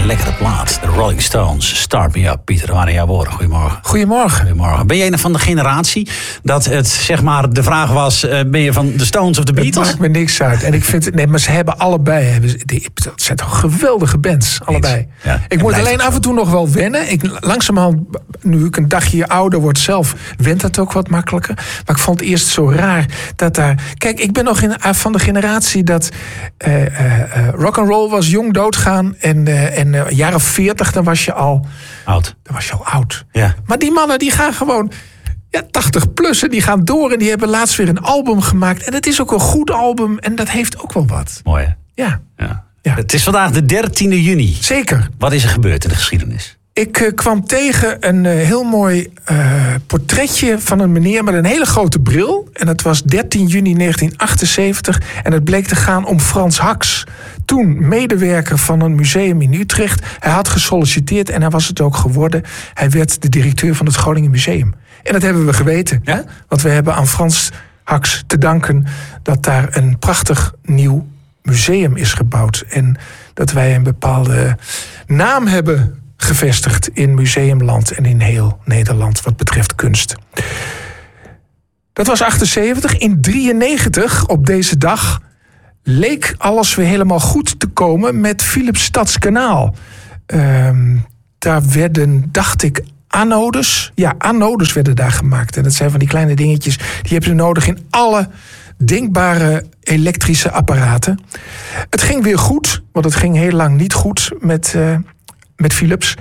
een lekkere plaat. De Rolling Stones, Start Me Up. Pieter, waar jouw woorden. Goedemorgen. Goedemorgen. Ben jij van de generatie dat het, zeg maar, de vraag was... ben je van de Stones of de Beatles? Het maakt me niks uit. En ik vind, nee, maar ze hebben allebei... Dat zijn toch geweldige bands, allebei. Ja, ik moet alleen af en toe nog wel wennen. Langzamerhand, nu ik een dagje ouder word zelf... went het ook wat makkelijker. Maar ik vond het eerst zo raar dat daar... Kijk, ik ben nog van de generatie dat... rock'n'roll was jong doodgaan. En jaar of 40, dan was je al... Oud. Dan was je al oud. Ja. Maar die mannen die gaan gewoon... 80 plus en die gaan door. En die hebben laatst weer een album gemaakt. En het is ook een goed album. En dat heeft ook wel wat. Mooi, hè? Ja. Ja. Het is vandaag de 13e juni. Zeker. Wat is er gebeurd in de geschiedenis? Ik kwam tegen een heel mooi portretje van een meneer met een hele grote bril. En dat was 13 juni 1978. En het bleek te gaan om Frans Haks. Toen medewerker van een museum in Utrecht. Hij had gesolliciteerd en hij was het ook geworden. Hij werd de directeur van het Groningen Museum. En dat hebben we geweten. Ja? Hè? Want we hebben aan Frans Haks te danken dat daar een prachtig nieuw museum is gebouwd. En dat wij een bepaalde naam hebben gevestigd in museumland en in heel Nederland wat betreft kunst. Dat was 78. In 93, op deze dag, leek alles weer helemaal goed te komen met Philips Stadskanaal. Daar werden, dacht ik, anodes. Ja, anodes werden daar gemaakt. En dat zijn van die kleine dingetjes, die hebben ze nodig in alle denkbare elektrische apparaten. Het ging weer goed, want het ging heel lang niet goed met Philips.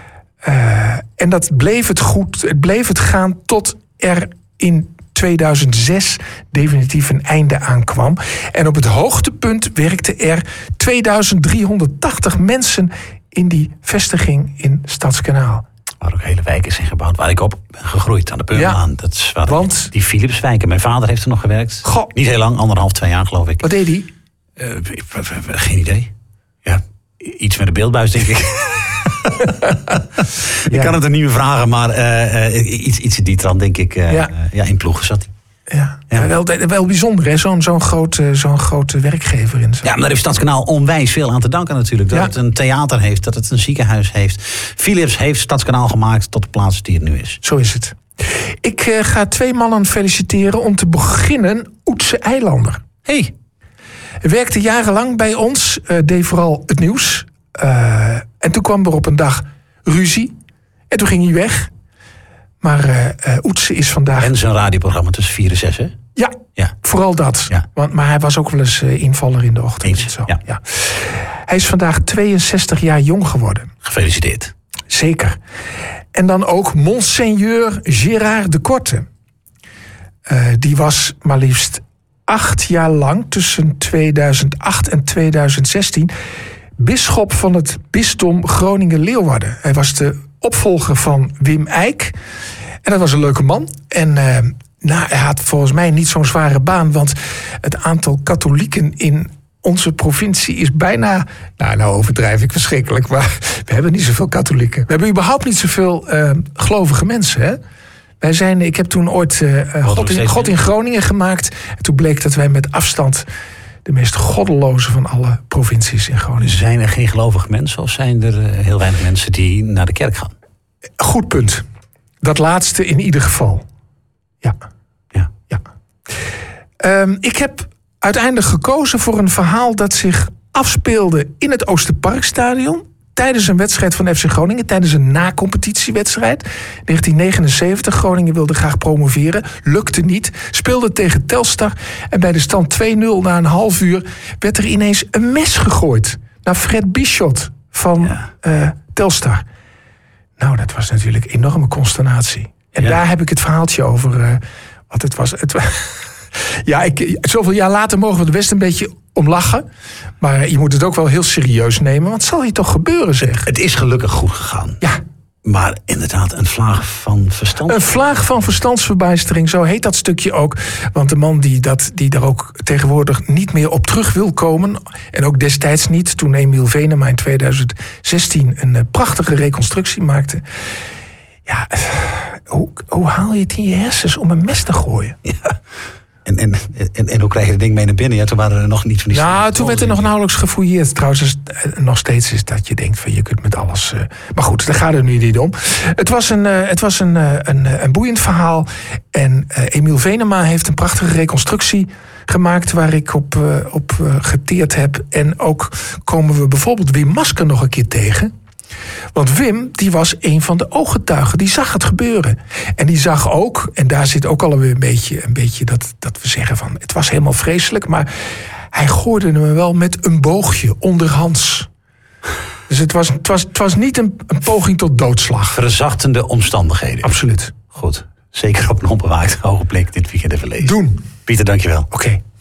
En dat bleef het goed. Het bleef het gaan tot er in 2006 definitief een einde aankwam. En op het hoogtepunt werkten er 2380 mensen in die vestiging in Stadskanaal. Waar ook hele wijken zijn gebouwd, waar ik op ben gegroeid aan de Peulmaan. Ja, Dat is waar want die Philipswijken. Mijn vader heeft er nog gewerkt. Goh. Niet heel lang, 1,5-2 jaar geloof ik. Wat deed hij? Geen idee. Ja, iets met de beeldbuis, denk ik. Ik kan het er niet meer vragen, maar iets in die trant, denk ik. In Ploegen zat hij. Ja. Wel bijzonder, hè? Zo'n grote werkgever in. Ja, maar daar heeft Stadskanaal onwijs veel aan te danken natuurlijk. Dat het een theater heeft, dat het een ziekenhuis heeft. Philips heeft Stadskanaal gemaakt tot de plaats die het nu is. Zo is het. Ik ga 2 mannen feliciteren. Om te beginnen Oetse Eilander. Hey. Hij werkte jarenlang bij ons, deed vooral het nieuws. En toen kwam er op een dag ruzie. En toen ging hij weg. Maar Oetse is vandaag... En zijn radioprogramma tussen 4 en 6, hè? Ja, vooral dat. Ja. Maar hij was ook wel eens invaller in de ochtend. Eens, zo. ja. Hij is vandaag 62 jaar jong geworden. Gefeliciteerd. Zeker. En dan ook Monseigneur Gérard de Korte. Die was maar liefst 8 jaar lang, tussen 2008 en 2016... bisschop van het bisdom Groningen-Leeuwarden. Hij was de opvolger van Wim Eijk. En dat was een leuke man. En hij had volgens mij niet zo'n zware baan... want het aantal katholieken in onze provincie is bijna... Nou overdrijf ik verschrikkelijk, maar we hebben niet zoveel katholieken. We hebben überhaupt niet zoveel gelovige mensen, hè? Wij zijn, ik heb toen ooit God in Groningen gemaakt. En toen bleek dat wij met afstand de meest goddeloze van alle provincies in Groningen zijn. Zijn er geen gelovige mensen of zijn er heel weinig mensen die naar de kerk gaan? Goed punt. Dat laatste in ieder geval. Ja. Ik heb uiteindelijk gekozen voor een verhaal dat zich afspeelde in het Oosterparkstadion. Tijdens een wedstrijd van FC Groningen, tijdens een na-competitiewedstrijd. 1979, Groningen wilde graag promoveren, lukte niet. Speelde tegen Telstar en bij de stand 2-0 na een half uur... werd er ineens een mes gegooid naar Fred Bischot van Telstar. Nou, dat was natuurlijk een enorme consternatie. En daar heb ik het verhaaltje over wat het was. Zoveel jaar later mogen we er best een beetje om lachen. Maar je moet het ook wel heel serieus nemen. Want zal je toch gebeuren, zeg? Het is gelukkig goed gegaan. Ja. Maar inderdaad, een vlaag van verstand. Een vlaag van verstandsverbijstering, zo heet dat stukje ook. Want de man die daar ook tegenwoordig niet meer op terug wil komen... en ook destijds niet, toen Emiel Venema in 2016... een prachtige reconstructie maakte... Ja, hoe haal je het in je hersens om een mes te gooien? Ja. En hoe kreeg je het ding mee naar binnen? Ja, toen waren er nog niet van die... Nou, toen werd er nog nauwelijks gefouilleerd. Trouwens, nog steeds is dat je denkt van je kunt met alles... Maar goed, daar gaat het nu niet om. Het was een boeiend verhaal. En Emiel Venema heeft een prachtige reconstructie gemaakt waar ik op geteerd heb. En ook komen we bijvoorbeeld Wim Masker nog een keer tegen. Want Wim, die was een van de ooggetuigen. Die zag het gebeuren. En die zag ook, en daar zit ook alweer een beetje dat we zeggen van... het was helemaal vreselijk, maar hij gooide hem wel met een boogje onderhands. Dus het was niet een poging tot doodslag. Verzachtende omstandigheden. Absoluut. Goed. Zeker op een onbewaakt ogenblik dit weekend even lezen. Doen. Pieter, dankjewel. Oké.